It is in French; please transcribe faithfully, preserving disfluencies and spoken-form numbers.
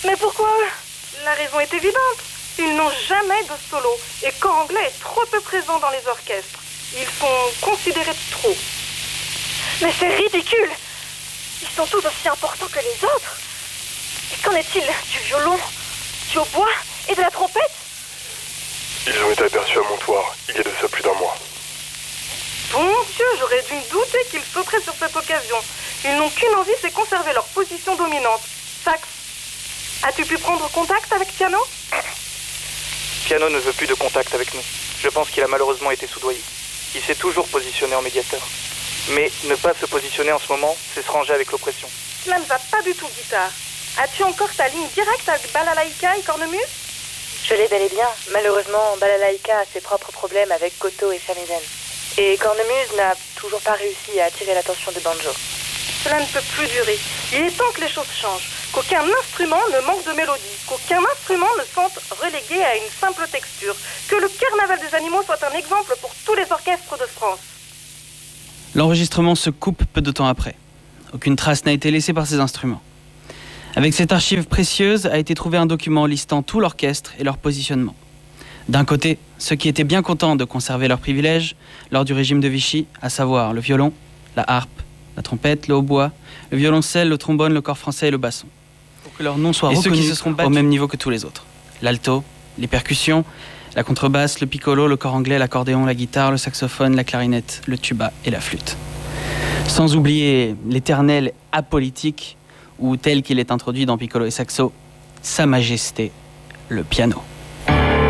Mais pourquoi? La raison est évidente. Ils n'ont jamais de solo. Et corps anglais est trop peu présent dans les orchestres. Ils sont considérés de trop. Mais c'est ridicule! Ils sont tous aussi importants que les autres. Et qu'en est-il du violon, du hautbois et de la trompette? Ils ont été aperçus à Montoire, il y a de ça plus d'un mois. Bon Dieu, j'aurais dû me douter qu'ils sauteraient sur cette occasion. Ils n'ont qu'une envie, c'est conserver leur position dominante. Sax, as-tu pu prendre contact avec Piano? Piano ne veut plus de contact avec nous. Je pense qu'il a malheureusement été soudoyé. Il s'est toujours positionné en médiateur. Mais ne pas se positionner en ce moment, c'est se ranger avec l'oppression. Cela ne va pas du tout, Guitare. As-tu encore ta ligne directe avec Balalaïka et Cornemuse? Je l'ai bel et bien. Malheureusement, Balalaïka a ses propres problèmes avec Koto et Shamisen. Et Cornemuse n'a toujours pas réussi à attirer l'attention de Banjo. Cela ne peut plus durer. Il est temps que les choses changent. Qu'aucun instrument ne manque de mélodie. Qu'aucun instrument ne sente relégué à une simple texture. Que le carnaval des animaux soit un exemple pour tous les orchestres de France. L'enregistrement se coupe peu de temps après. Aucune trace n'a été laissée par ces instruments. Avec cette archive précieuse a été trouvé un document listant tout l'orchestre et leur positionnement. D'un côté, ceux qui étaient bien contents de conserver leurs privilèges lors du régime de Vichy, à savoir le violon, la harpe, la trompette, le hautbois, le violoncelle, le trombone, le cor français et le basson. Pour que leur nom soit reconnu, et ceux qui se seront battus au même niveau que tous les autres. L'alto, les percussions, la contrebasse, le piccolo, le cor anglais, l'accordéon, la guitare, le saxophone, la clarinette, le tuba et la flûte. Sans oublier l'éternel apolitique, ou tel qu'il est introduit dans Piccolo et Saxo, Sa Majesté, le piano.